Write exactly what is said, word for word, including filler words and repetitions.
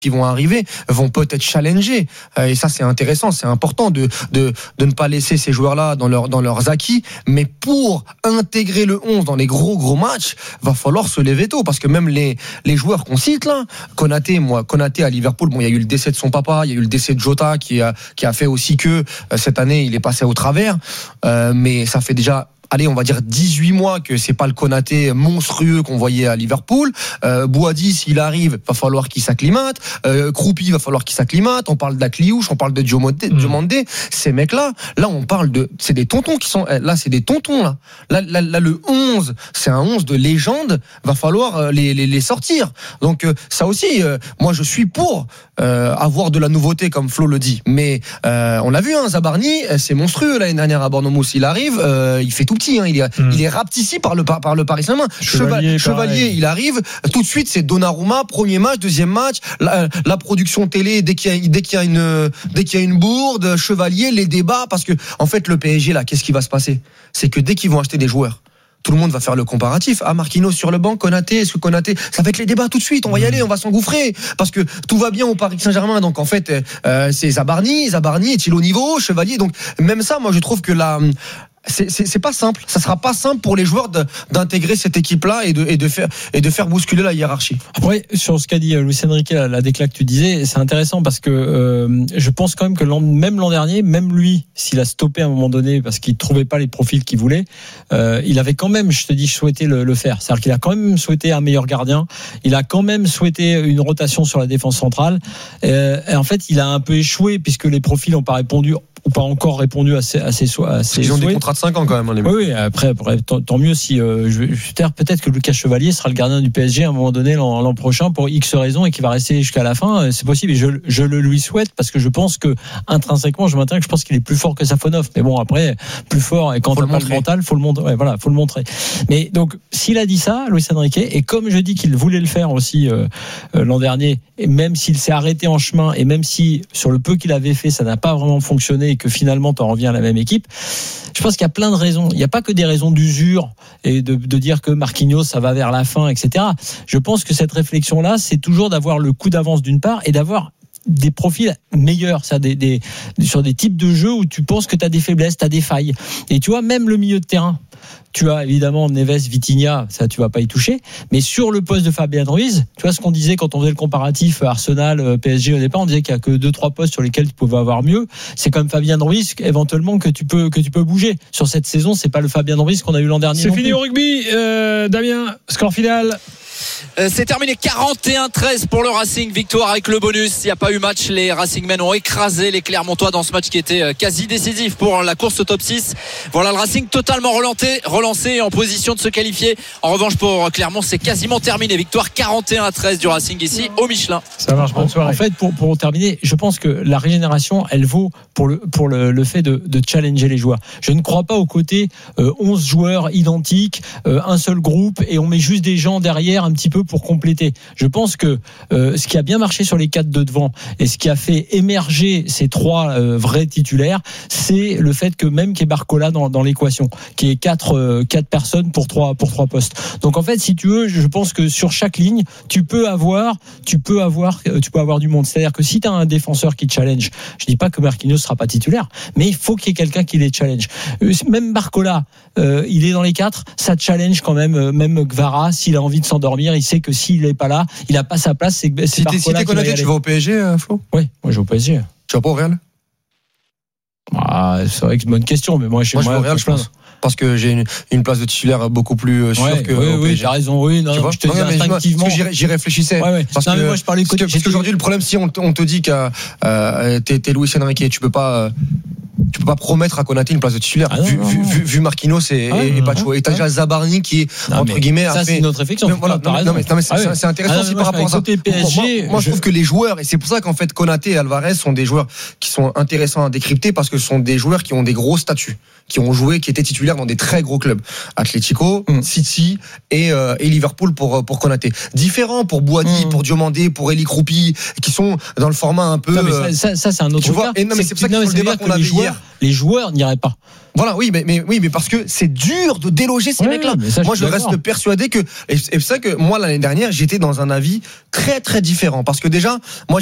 qui vont arriver vont peut-être challenger euh, et ça c'est intéressant, c'est important de de de ne pas laisser ces joueurs-là dans leur dans leurs acquis, mais pour intégrer le onze dans les gros gros matchs, va falloir se lever tôt parce que même les les joueurs qu'on cite là, Konaté, moi Konaté à Liverpool, bon il y a eu le décès de son papa, il y a eu le décès de Jota qui a qui a fait aussi que euh, cette année il est passé au travers, euh, mais ça fait déjà allez, on va dire dix-huit mois que c'est pas le Konaté monstrueux qu'on voyait à Liverpool. Euh, Bouhaddi, s'il arrive, va falloir qu'il s'acclimate. Euh, Kroupi, va falloir qu'il s'acclimate. On parle d'Akliouche, on parle de Diomandé. Mmh. Diomandé. Ces mecs-là, là, on parle de, c'est des tontons qui sont, là, c'est des tontons, là. Là, là, là le onze, c'est un onze de légende. Va falloir les, les, les sortir. Donc, euh, ça aussi, euh, moi, je suis pour, euh, avoir de la nouveauté, comme Flo le dit. Mais, euh, on l'a vu, hein, Zabarni, c'est monstrueux l'année dernière à Bournemouth. Il arrive, euh, il fait tout Hein, il, est, mmh. il est rapetissé par le, par, par le Paris Saint-Germain. Chevalier, Chevalier il arrive, tout de suite c'est Donnarumma, premier match, deuxième match, la, la production télé, dès qu'il y a, dès qu'il y a une, dès qu'il y a une bourde, Chevalier, les débats, parce que en fait le P S G là, qu'est-ce qui va se passer? C'est que dès qu'ils vont acheter des joueurs, tout le monde va faire le comparatif. Ah, Marquinhos sur le banc, Konaté, est-ce que Konaté, ça va être les débats tout de suite, on va y aller, on va s'engouffrer, parce que tout va bien au Paris Saint-Germain, donc en fait, euh, c'est Zabarni, Zabarni est-il au niveau, Chevalier, donc même ça, moi je trouve que la, C'est, c'est, c'est pas simple. Ça sera pas simple pour les joueurs de, d'intégrer cette équipe-là et de, et de faire, et de faire bousculer la hiérarchie. Après, sur ce qu'a dit Luis Enrique, la, la déclat que tu disais, c'est intéressant parce que euh, je pense quand même que l'an, même l'an dernier, même lui, s'il a stoppé à un moment donné parce qu'il trouvait pas les profils qu'il voulait, euh, il avait quand même, je te dis, souhaité le, le faire. C'est-à-dire qu'il a quand même souhaité un meilleur gardien. Il a quand même souhaité une rotation sur la défense centrale. Euh, et en fait, il a un peu échoué puisque les profils n'ont pas répondu. Ou pas encore répondu à ses, à ses, à ses Ils ont souhaits. Des contrats de cinq ans quand même. Hein, les oui, oui, après, après tant, tant mieux si euh, je, je peut-être que Lucas Chevalier sera le gardien du P S G à un moment donné l'an, l'an prochain pour X raisons et qu'il va rester jusqu'à la fin. C'est possible et je, je le lui souhaite parce que je pense que intrinsèquement, je maintiens que je pense qu'il est plus fort que Safonov. Mais bon, après, plus fort et quand on a le mental, faut le montrer. Ouais, voilà, faut le montrer. Mais donc, s'il a dit ça, Luis Enrique, et comme je dis qu'il voulait le faire aussi euh, euh, l'an dernier, et même s'il s'est arrêté en chemin et même si sur le peu qu'il avait fait, ça n'a pas vraiment fonctionné et que finalement t'en reviens à la même équipe. Je pense qu'il y a plein de raisons. Il n'y a pas que des raisons d'usure et de, de dire que Marquinhos ça va vers la fin, et cetera. Je pense que cette réflexion-là, c'est toujours d'avoir le coup d'avance d'une part et d'avoir des profils meilleurs, ça, des, des, sur des types de jeux où tu penses que tu as des faiblesses, tu as des failles. Et tu vois, même le milieu de terrain, tu as évidemment Neves, Vitinha, ça tu vas pas y toucher, mais sur le poste de Fabian Ruiz, tu vois ce qu'on disait quand on faisait le comparatif Arsenal, P S G au départ, on disait qu'il y a que deux trois postes sur lesquels tu pouvais avoir mieux, c'est comme Fabian Ruiz éventuellement que tu peux que tu peux bouger. Sur cette saison, c'est pas le Fabian Ruiz qu'on a eu l'an dernier. C'est fini plus. Au rugby, euh, Damien, score final. Euh, c'est terminé quarante et un treize pour le Racing, victoire avec le bonus. Il n'y a pas eu match, les Racingmen ont écrasé les Clermontois dans ce match qui était quasi décisif pour la course au top six. Voilà le Racing totalement relancé, relancé en position de se qualifier. En revanche pour Clermont, c'est quasiment terminé, victoire quarante et un à treize du Racing ici au Michelin. Ça marche, bonne soirée. En fait, pour, pour terminer, je pense que la régénération, elle vaut pour le, pour le, le fait de, de challenger les joueurs. Je ne crois pas au côté euh, onze joueurs identiques, euh, un seul groupe et on met juste des gens derrière un petit peu pour compléter. Je pense que euh, ce qui a bien marché sur les quatre de devant et ce qui a fait émerger ces trois euh, vrais titulaires, c'est le fait que même qu'il y ait Barcola dans, dans l'équation, qu'il y ait quatre, euh, quatre personnes pour trois, pour trois postes. Donc en fait, si tu veux, je pense que sur chaque ligne, tu peux avoir, tu peux avoir, euh, tu peux avoir du monde. C'est-à-dire que si tu as un défenseur qui challenge, je dis pas que Marquinhos sera pas titulaire, mais il faut qu'il y ait quelqu'un qui les challenge. Euh, même Barcola, euh, il est dans les quatre, ça challenge quand même, euh, même Gvara, s'il a envie de s'endormir, il sait que s'il n'est pas là, il n'a pas sa place. C'est, c'est si t'es, si t'es Konaté, tu vas au P S G, euh, Flo ? Oui, moi je vais au P S G. Tu vas pas au Real ? Ah, c'est vrai que c'est une bonne question, mais moi je, moi, je vais au Real, je pense. Parce que j'ai une, une place de titulaire beaucoup plus sûre ouais, que oui, au P S G. Oui, t'as raison. Oui, non, tu vois je te non, dis instinctivement. Parce que j'y, j'y réfléchissais. Ouais, ouais. Parce, non, que, mais moi, je parlais parce, que, parce qu'aujourd'hui, le problème, si on, on te dit que euh, t'es, t'es Luis Enrique, tu peux pas. Euh, tu peux pas promettre à Konaté une place de titulaire ah non, vu, non, vu, non. vu, vu Marquinhos et, ah, et, et Pacho. Et t'as déjà Zabarni qui est non, entre guillemets ça a fait... c'est notre réflexion. Mais voilà, non, non, mais, non, mais c'est, ah, c'est intéressant ah, aussi par rapport à ça. P S G, moi, moi je trouve que les joueurs, et c'est pour ça qu'en fait Konaté et Alvarez sont des joueurs qui sont intéressants à décrypter parce que ce sont des joueurs qui ont des gros statuts, qui ont joué, qui étaient titulaires dans des très gros clubs, Atlético, mm. City et, euh, et Liverpool pour pour Konaté. Différents pour Bouhaddi, mm. pour Diomandé, pour Eli Kroupi, qui sont dans le format un peu. Non, mais ça, ça, ça c'est un autre tu vois, et non, mais c'est, c'est pour ça que le débat qu'on avait hier. les joueurs n'iraient pas. Voilà, oui, mais, mais oui, mais parce que c'est dur de déloger ces Ouais, mecs-là. mais ça, je moi, suis je d'accord. reste persuadé que, et c'est ça que moi l'année dernière, j'étais dans un avis très très différent, parce que déjà, moi